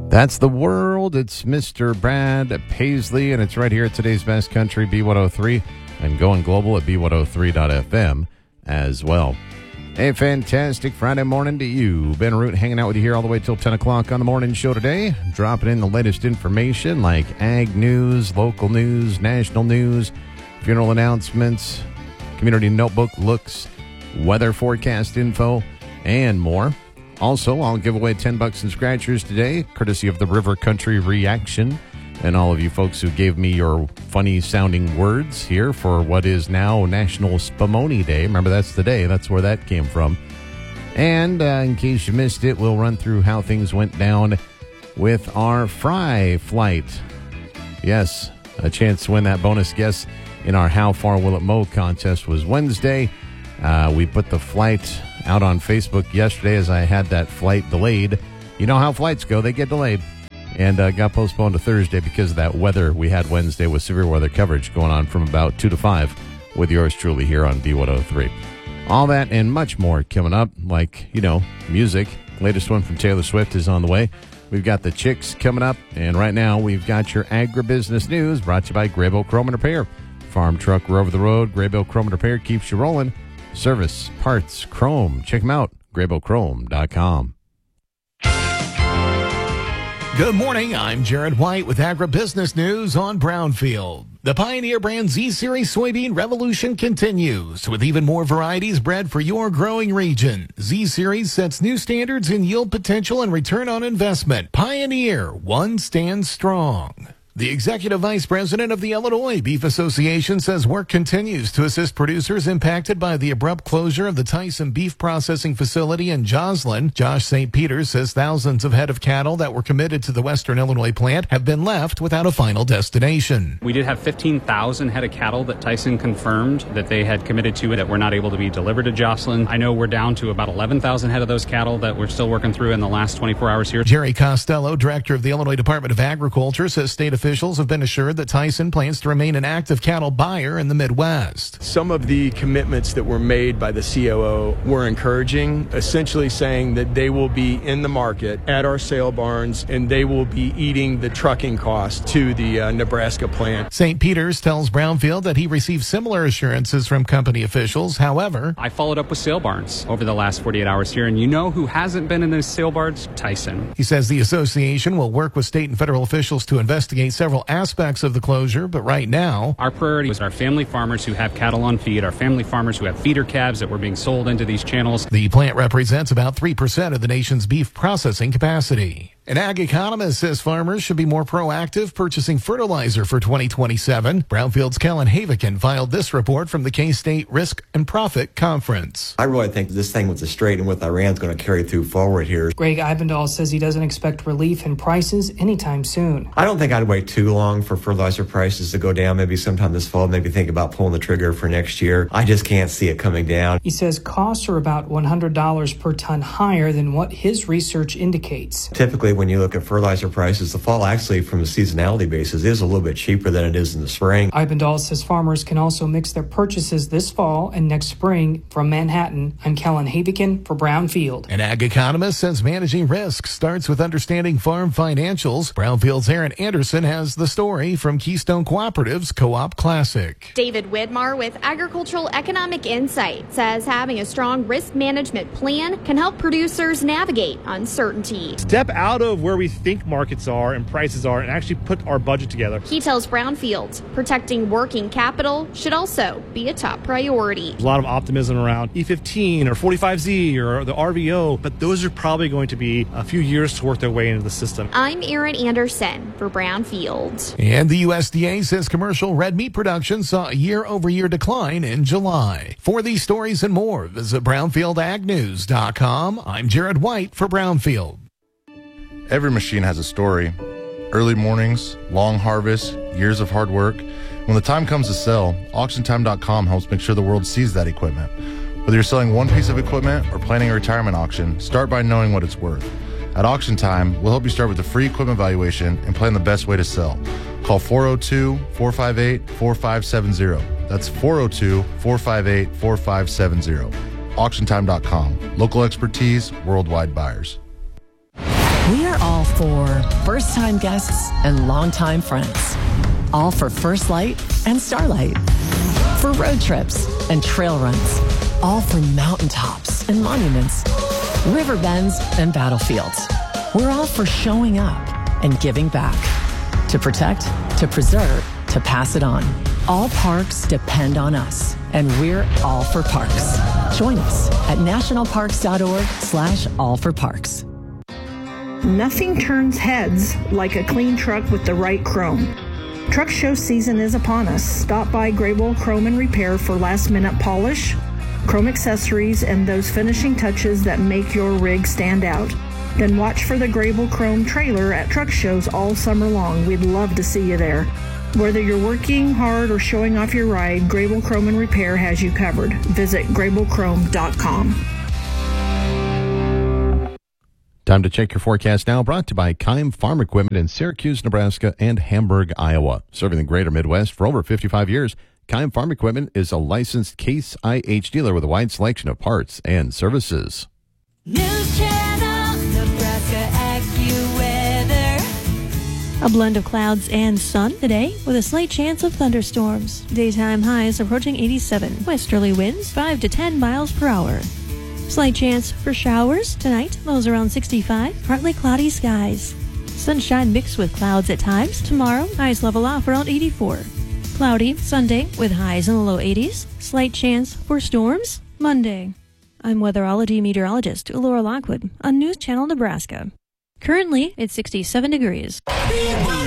That's the world. It's Mr. Brad Paisley, and it's right here at today's Best Country, B103, and going global at B103.fm as well. A fantastic Friday morning to you. Ben Root hanging out with you here all the way till 10 o'clock on the morning show today, dropping in the latest information like ag news, local news, national news, funeral announcements, community notebook looks, weather forecast info, and more. Also, I'll give away $10 in scratchers today, courtesy of the River Country Reaction, and all of you folks who gave me your funny-sounding words here for what is now National Spumoni Day. Remember, that's the day. That's where that came from. And in case you missed it, we'll run through how things went down with our Fry flight. Yes, a chance to win that bonus guess in our How Far Will It Mow contest was Wednesday. We put the flight out on Facebook yesterday as I had that flight delayed. You know how flights go, they get delayed. And got postponed to Thursday because of that weather we had Wednesday with severe weather coverage going on from about 2 to 5 with yours truly here on B103. All that and much more coming up, like, music. Latest one from Taylor Swift is on the way. We've got the Chicks coming up, and right now we've got your agribusiness news brought to you by Graybill Chrome and Repair. Farm truck, we're over the road. Graybill Chrome and Repair keeps you rolling. Service, parts, chrome. Check them out, GraybillChrome.com. Good morning. I'm Jared White with Agribusiness News on Brownfield. The Pioneer brand Z-Series soybean revolution continues with even more varieties bred for your growing region. Z-Series sets new standards in yield potential and return on investment. Pioneer, one stands strong. The executive vice president of the Illinois Beef Association says work continues to assist producers impacted by the abrupt closure of the Tyson beef processing facility in Joslyn. Josh St. Peter says thousands of head of cattle that were committed to the Western Illinois plant have been left without a final destination. We did have 15,000 head of cattle that Tyson confirmed that they had committed to that were not able to be delivered to Joslyn. I know we're down to about 11,000 head of those cattle that we're still working through in the last 24 hours here. Jerry Costello, director of the Illinois Department of Agriculture, says state officials have been assured that Tyson plans to remain an active cattle buyer in the Midwest. Some of the commitments that were made by the COO were encouraging, essentially saying that they will be in the market at our sale barns and they will be eating the trucking cost to the Nebraska plant. St. Peter's tells Brownfield that he received similar assurances from company officials. However, I followed up with sale barns over the last 48 hours here, and you know who hasn't been in those sale barns? Tyson. He says the association will work with state and federal officials to investigate several aspects of the closure, but right now, our priority is our family farmers who have cattle on feed, our family farmers who have feeder calves that were being sold into these channels. The plant represents about 3% of the nation's beef processing capacity. An ag economist says farmers should be more proactive purchasing fertilizer for 2027. Brownfield's Kellen Havikin filed this report from the K-State Risk and Profit Conference. I really think this thing with the strait and with Iran is going to carry through forward here. Greg Ibendahl says he doesn't expect relief in prices anytime soon. I don't think I'd wait too long for fertilizer prices to go down. Maybe sometime this fall, maybe think about pulling the trigger for next year. I just can't see it coming down. He says costs are about $100 per ton higher than what his research indicates. Typically, when you look at fertilizer prices, the fall actually from a seasonality basis is a little bit cheaper than it is in the spring. Ibendahl says farmers can also mix their purchases this fall and next spring. From Manhattan, I'm Kellen Havikin for Brownfield. An ag economist says managing risk starts with understanding farm financials. Brownfield's Aaron Anderson has the story from Keystone Cooperative's Co-op Classic. David Widmar with Agricultural Economic Insight says having a strong risk management plan can help producers navigate uncertainty. Step out of where we think markets are and prices are and actually put our budget together. He tells Brownfield protecting working capital should also be a top priority. There's a lot of optimism around E15 or 45Z or the RVO, but those are probably going to be a few years to work their way into the system. I'm Aaron Anderson for Brownfield. And the USDA says commercial red meat production saw a year-over-year decline in July. For these stories and more, visit BrownfieldAgNews.com. I'm Jared White for Brownfield. Every machine has a story. Early mornings, long harvests, years of hard work. When the time comes to sell, AuctionTime.com helps make sure the world sees that equipment. Whether you're selling one piece of equipment or planning a retirement auction, start by knowing what it's worth. At Auction Time, we'll help you start with a free equipment valuation and plan the best way to sell. Call 402-458-4570. That's 402-458-4570. AuctionTime.com. Local expertise, worldwide buyers. We are all for first-time guests and longtime friends. All for First Light and Starlight. For road trips and trail runs. All for mountaintops and monuments. River bends and battlefields. We're all for showing up and giving back. To protect, to preserve, to pass it on. All parks depend on us, and we're all for parks. Join us at nationalparks.org/allforparks. Nothing turns heads like a clean truck with the right chrome. Truck show season is upon us. Stop by Graybull Chrome and Repair for last-minute polish, chrome accessories, and those finishing touches that make your rig stand out. Then watch for the Graybull Chrome trailer at truck shows all summer long. We'd love to see you there. Whether you're working hard or showing off your ride, Graybull Chrome and Repair has you covered. Visit graybullchrome.com. Time to check your forecast now, brought to you by Keim Farm Equipment in Syracuse, Nebraska, and Hamburg, Iowa. Serving the greater Midwest for over 55 years, Keim Farm Equipment is a licensed Case IH dealer with a wide selection of parts and services. News Channel, Nebraska AccuWeather. A blend of clouds and sun today with a slight chance of thunderstorms. Daytime highs approaching 87. Westerly winds 5 to 10 miles per hour. Slight chance for showers tonight, lows around 65, partly cloudy skies. Sunshine mixed with clouds at times. Tomorrow, highs level off around 84. Cloudy Sunday with highs in the low 80s. Slight chance for storms Monday. I'm weatherology meteorologist Laura Lockwood on News Channel Nebraska. Currently, it's 67 degrees.